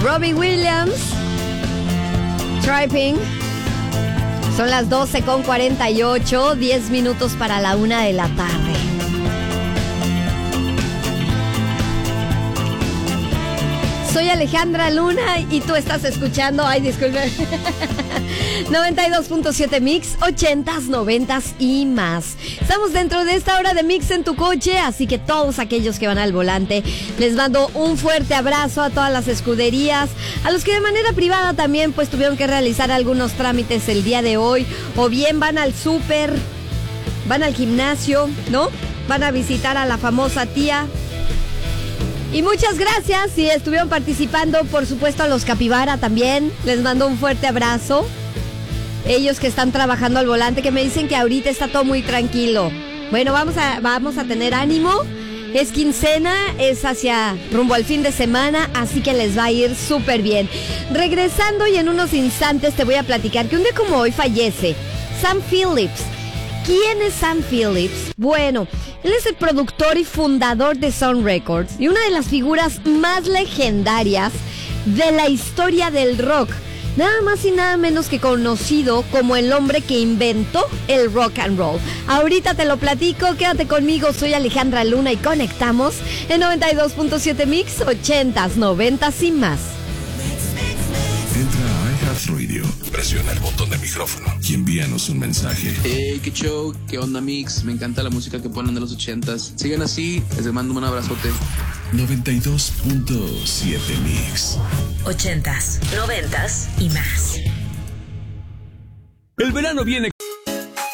Robbie Williams, Tripping. Son las 12:48, 10 minutos para la 1 de la tarde. Soy Alejandra Luna y tú estás escuchando, ay, disculpe, 92.7 Mix, 80s, 90s y más. Estamos dentro de esta hora de Mix en tu coche, así que todos aquellos que van al volante, les mando un fuerte abrazo a todas las escuderías, a los que de manera privada también pues tuvieron que realizar algunos trámites el día de hoy, o bien van al súper, van al gimnasio, ¿no? Van a visitar a la famosa tía. Y muchas gracias si estuvieron participando, por supuesto a los Capibara también, les mando un fuerte abrazo. Ellos que están trabajando al volante, que me dicen que ahorita está todo muy tranquilo. Bueno, vamos a tener ánimo, es quincena, es hacia rumbo al fin de semana, así que les va a ir súper bien. Regresando y en unos instantes te voy a platicar que un día como hoy fallece Sam Phillips. ¿Quién es Sam Phillips? Bueno, él es el productor y fundador de Sun Records y una de las figuras más legendarias de la historia del rock. Nada más y nada menos que conocido como el hombre que inventó el rock and roll. Ahorita te lo platico, quédate conmigo, soy Alejandra Luna y conectamos en 92.7 Mix, 80s, 90s y más. Entra a iHeartRadio, presiona el botón de micrófono y envíanos un mensaje. Hey, qué show, qué onda Mix, me encanta la música que ponen de los 80s. Sigan así, les mando un abrazote. 92.7 Mix. 80s, 90s y más. El verano viene